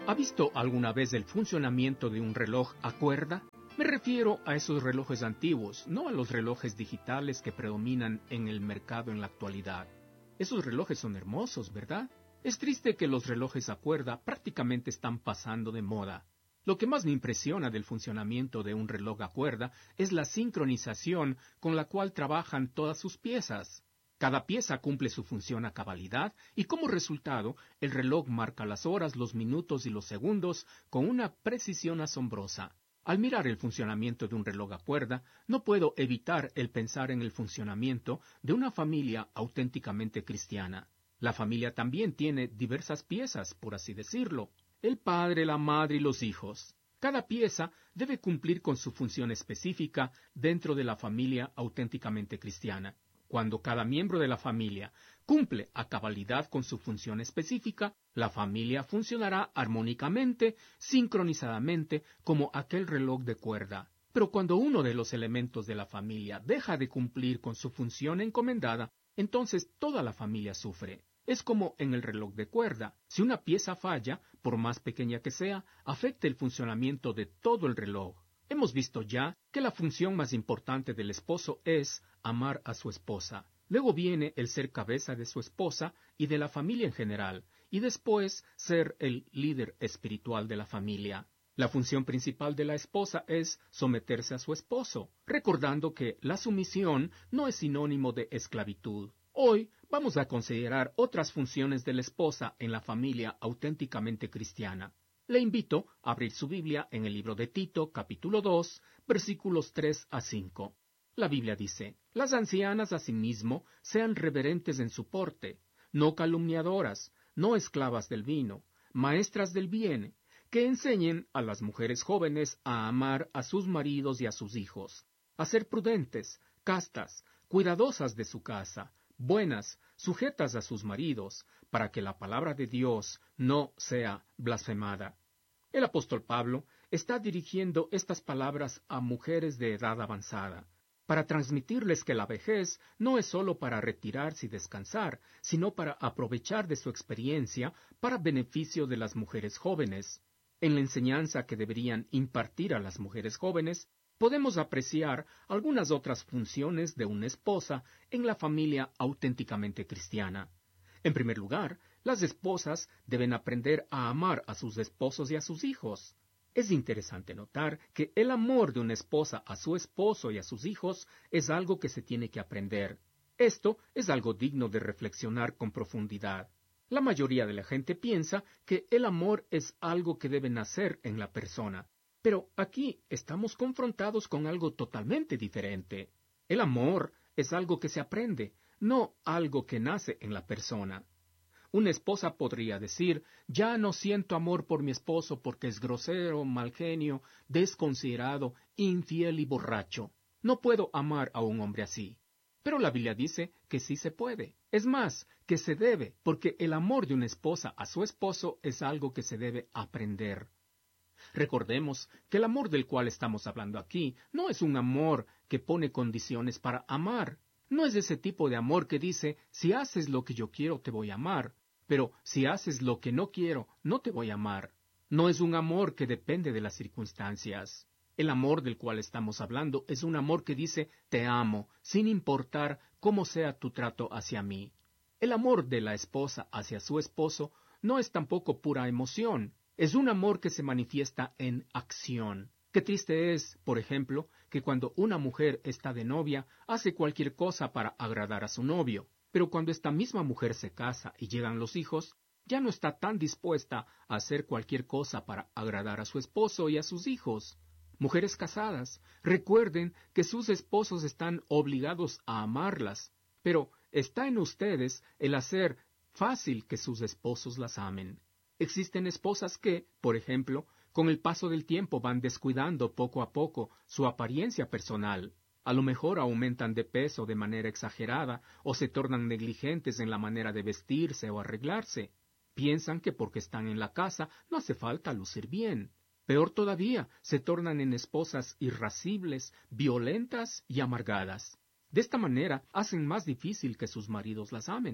¿Ha visto alguna vez el funcionamiento de un reloj a cuerda? Me refiero a esos relojes antiguos, no a los relojes digitales que predominan en el mercado en la actualidad. Esos relojes son hermosos, ¿verdad? Es triste que los relojes a cuerda prácticamente están pasando de moda. Lo que más me impresiona del funcionamiento de un reloj a cuerda es la sincronización con la cual trabajan todas sus piezas. Cada pieza cumple su función a cabalidad y como resultado, el reloj marca las horas, los minutos y los segundos con una precisión asombrosa. Al mirar el funcionamiento de un reloj a cuerda, no puedo evitar el pensar en el funcionamiento de una familia auténticamente cristiana. La familia también tiene diversas piezas, por así decirlo. El padre, la madre y los hijos. Cada pieza debe cumplir con su función específica dentro de la familia auténticamente cristiana. Cuando cada miembro de la familia cumple a cabalidad con su función específica, la familia funcionará armónicamente, sincronizadamente, como aquel reloj de cuerda. Pero cuando uno de los elementos de la familia deja de cumplir con su función encomendada, entonces toda la familia sufre. Es como en el reloj de cuerda. Si una pieza falla, por más pequeña que sea, afecta el funcionamiento de todo el reloj. Hemos visto ya que la función más importante del esposo es amar a su esposa. Luego viene el ser cabeza de su esposa y de la familia en general, y después ser el líder espiritual de la familia. La función principal de la esposa es someterse a su esposo, recordando que la sumisión no es sinónimo de esclavitud. Hoy vamos a considerar otras funciones de la esposa en la familia auténticamente cristiana. Le invito a abrir su Biblia en el libro de Tito, capítulo 2, versículos 3 a 5. La Biblia dice, las ancianas asimismo sean reverentes en su porte, no calumniadoras, no esclavas del vino, maestras del bien, que enseñen a las mujeres jóvenes a amar a sus maridos y a sus hijos, a ser prudentes, castas, cuidadosas de su casa, buenas, sujetas a sus maridos, para que la palabra de Dios no sea blasfemada. El apóstol Pablo está dirigiendo estas palabras a mujeres de edad avanzada, para transmitirles que la vejez no es sólo para retirarse y descansar, sino para aprovechar de su experiencia para beneficio de las mujeres jóvenes. En la enseñanza que deberían impartir a las mujeres jóvenes, podemos apreciar algunas otras funciones de una esposa en la familia auténticamente cristiana. En primer lugar, las esposas deben aprender a amar a sus esposos y a sus hijos. Es interesante notar que el amor de una esposa a su esposo y a sus hijos es algo que se tiene que aprender. Esto es algo digno de reflexionar con profundidad. La mayoría de la gente piensa que el amor es algo que debe nacer en la persona. Pero aquí estamos confrontados con algo totalmente diferente. El amor es algo que se aprende, no algo que nace en la persona. Una esposa podría decir, ya no siento amor por mi esposo porque es grosero, mal genio, desconsiderado, infiel y borracho. No puedo amar a un hombre así. Pero la Biblia dice que sí se puede. Es más, que se debe, porque el amor de una esposa a su esposo es algo que se debe aprender. Recordemos que el amor del cual estamos hablando aquí no es un amor que pone condiciones para amar. No es ese tipo de amor que dice, si haces lo que yo quiero te voy a amar, pero si haces lo que no quiero, no te voy a amar. No es un amor que depende de las circunstancias. El amor del cual estamos hablando es un amor que dice, te amo, sin importar cómo sea tu trato hacia mí. El amor de la esposa hacia su esposo no es tampoco pura emoción. Es un amor que se manifiesta en acción. Qué triste es, por ejemplo, que cuando una mujer está de novia, hace cualquier cosa para agradar a su novio. Pero cuando esta misma mujer se casa y llegan los hijos, ya no está tan dispuesta a hacer cualquier cosa para agradar a su esposo y a sus hijos. Mujeres casadas, recuerden que sus esposos están obligados a amarlas, pero está en ustedes el hacer fácil que sus esposos las amen. Existen esposas que, por ejemplo, con el paso del tiempo van descuidando poco a poco su apariencia personal. A lo mejor aumentan de peso de manera exagerada o se tornan negligentes en la manera de vestirse o arreglarse. Piensan que porque están en la casa no hace falta lucir bien. Peor todavía, se tornan en esposas irascibles, violentas y amargadas. De esta manera hacen más difícil que sus maridos las amen.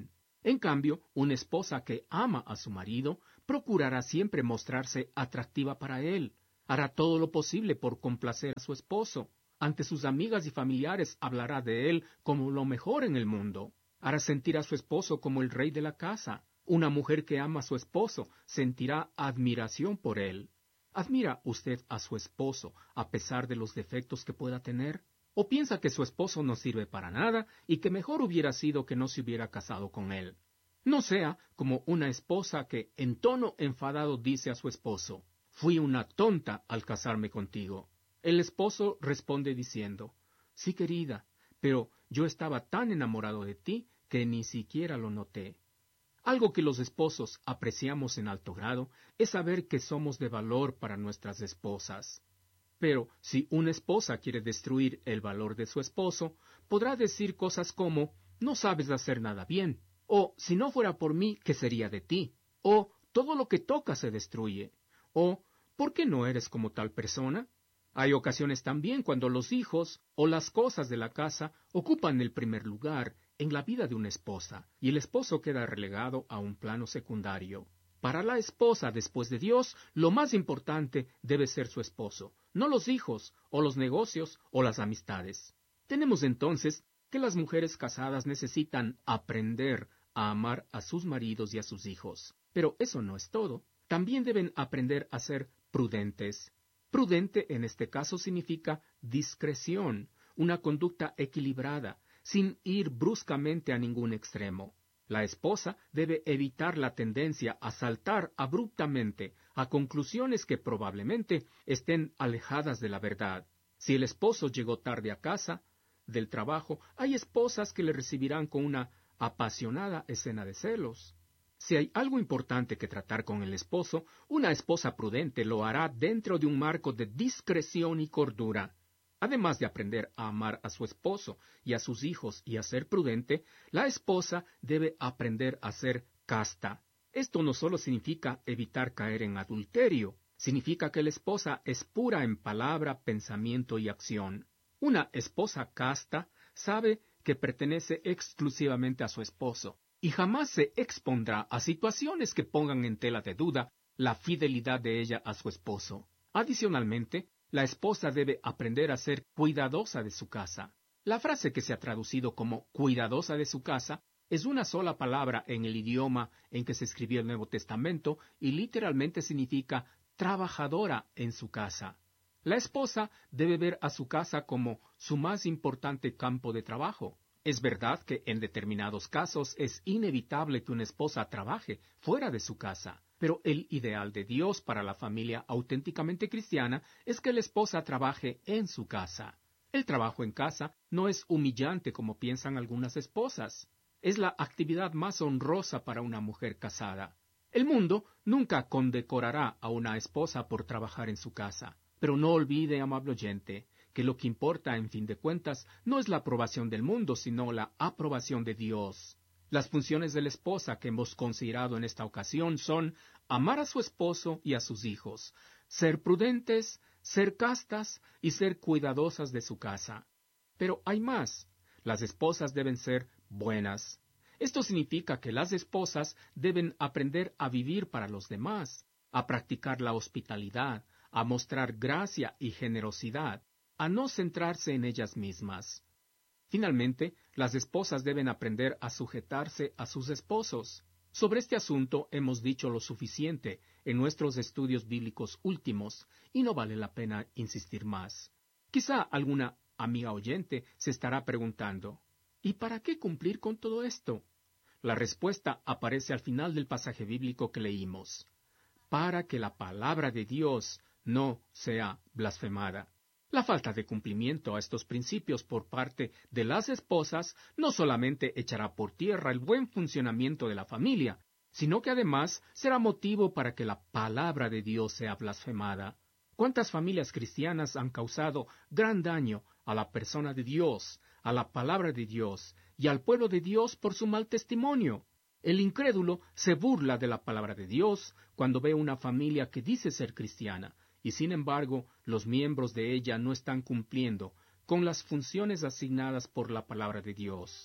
En cambio, una esposa que ama a su marido procurará siempre mostrarse atractiva para él. Hará todo lo posible por complacer a su esposo. Ante sus amigas y familiares hablará de él como lo mejor en el mundo. Hará sentir a su esposo como el rey de la casa. Una mujer que ama a su esposo sentirá admiración por él. ¿Admira usted a su esposo a pesar de los defectos que pueda tener? ¿O piensa que su esposo no sirve para nada y que mejor hubiera sido que no se hubiera casado con él? No sea como una esposa que en tono enfadado dice a su esposo: «Fui una tonta al casarme contigo». El esposo responde diciendo: «Sí, querida, pero yo estaba tan enamorado de ti que ni siquiera lo noté». Algo que los esposos apreciamos en alto grado es saber que somos de valor para nuestras esposas. Pero si una esposa quiere destruir el valor de su esposo, podrá decir cosas como: «No sabes hacer nada bien», o «Si no fuera por mí, ¿qué sería de ti?», o «Todo lo que toca se destruye», o «¿Por qué no eres como tal persona?». Hay ocasiones también cuando los hijos o las cosas de la casa ocupan el primer lugar en la vida de una esposa, y el esposo queda relegado a un plano secundario. Para la esposa, después de Dios, lo más importante debe ser su esposo, no los hijos, o los negocios, o las amistades. Tenemos entonces que las mujeres casadas necesitan aprender a amar a sus maridos y a sus hijos. Pero eso no es todo. También deben aprender a ser prudentes. Prudente en este caso significa discreción, una conducta equilibrada, sin ir bruscamente a ningún extremo. La esposa debe evitar la tendencia a saltar abruptamente a conclusiones que probablemente estén alejadas de la verdad. Si el esposo llegó tarde a casa del trabajo, hay esposas que le recibirán con una apasionada escena de celos. Si hay algo importante que tratar con el esposo, una esposa prudente lo hará dentro de un marco de discreción y cordura. Además de aprender a amar a su esposo y a sus hijos y a ser prudente, la esposa debe aprender a ser casta. Esto no solo significa evitar caer en adulterio, significa que la esposa es pura en palabra, pensamiento y acción. Una esposa casta sabe que pertenece exclusivamente a su esposo y jamás se expondrá a situaciones que pongan en tela de duda la fidelidad de ella a su esposo. Adicionalmente, la esposa debe aprender a ser cuidadosa de su casa. La frase que se ha traducido como cuidadosa de su casa es una sola palabra en el idioma en que se escribió el Nuevo Testamento y literalmente significa trabajadora en su casa. La esposa debe ver a su casa como su más importante campo de trabajo. Es verdad que en determinados casos es inevitable que una esposa trabaje fuera de su casa, pero el ideal de Dios para la familia auténticamente cristiana es que la esposa trabaje en su casa. El trabajo en casa no es humillante como piensan algunas esposas. Es la actividad más honrosa para una mujer casada. El mundo nunca condecorará a una esposa por trabajar en su casa. Pero no olvide, amable oyente, que lo que importa, en fin de cuentas, no es la aprobación del mundo, sino la aprobación de Dios. Las funciones de la esposa que hemos considerado en esta ocasión son amar a su esposo y a sus hijos, ser prudentes, ser castas y ser cuidadosas de su casa. Pero hay más. Las esposas deben ser buenas. Esto significa que las esposas deben aprender a vivir para los demás, a practicar la hospitalidad, a mostrar gracia y generosidad, a no centrarse en ellas mismas. Finalmente, las esposas deben aprender a sujetarse a sus esposos. Sobre este asunto hemos dicho lo suficiente en nuestros estudios bíblicos últimos y no vale la pena insistir más. Quizá alguna amiga oyente se estará preguntando: ¿y para qué cumplir con todo esto? La respuesta aparece al final del pasaje bíblico que leímos: para que la palabra de Dios no sea blasfemada. La falta de cumplimiento a estos principios por parte de las esposas no solamente echará por tierra el buen funcionamiento de la familia, sino que además será motivo para que la palabra de Dios sea blasfemada. ¿Cuántas familias cristianas han causado gran daño a la persona de Dios, a la palabra de Dios y al pueblo de Dios por su mal testimonio? El incrédulo se burla de la palabra de Dios cuando ve una familia que dice ser cristiana, y sin embargo los miembros de ella no están cumpliendo con las funciones asignadas por la palabra de Dios.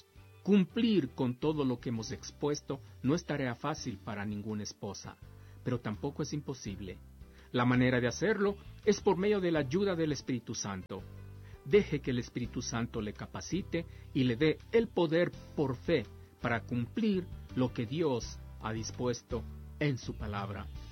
Cumplir con todo lo que hemos expuesto no es tarea fácil para ninguna esposa, pero tampoco es imposible. La manera de hacerlo es por medio de la ayuda del Espíritu Santo. Deje que el Espíritu Santo le capacite y le dé el poder por fe para cumplir lo que Dios ha dispuesto en su palabra.